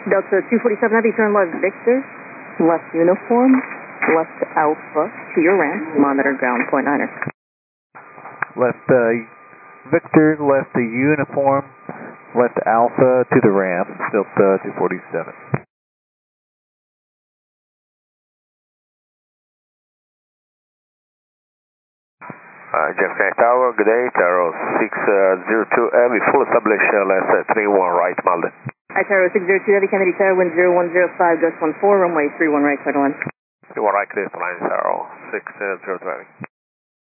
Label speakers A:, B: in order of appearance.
A: Delta 247 Heavy, turn left Victor, left uniform, left Alpha to your ramp, monitor ground point niner.
B: Left Victor, left the uniform, left Alpha to the ramp, Delta 247.
C: Jeff Connect Tower, good day, Taro 602 Heavy, full established, left 31 right, Malden.
A: Hi, Taro 602 Heavy, Kennedy Tower, wind 0105, gust 14, runway 31 right, clear to land.
C: 31 right, clear to land, Taro 602 Heavy.